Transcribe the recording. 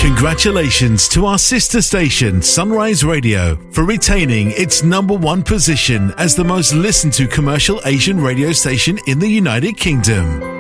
Congratulations to our sister station, Sunrise Radio, for retaining its #1 position as the most listened to commercial Asian radio station in the United Kingdom.